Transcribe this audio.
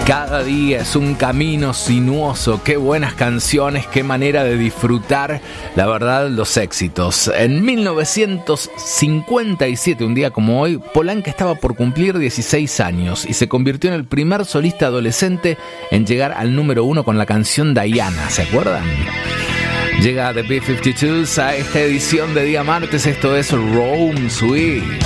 Cada día es un camino sinuoso. Qué buenas canciones, qué manera de disfrutar, la verdad, los éxitos. En 1957, un día como hoy, Polanca estaba por cumplir 16 años y se convirtió en el primer solista adolescente en llegar al número 1 con la canción Diana. ¿Se acuerdan? Llega The B-52s a esta edición de día martes. Esto es Rome Sweet.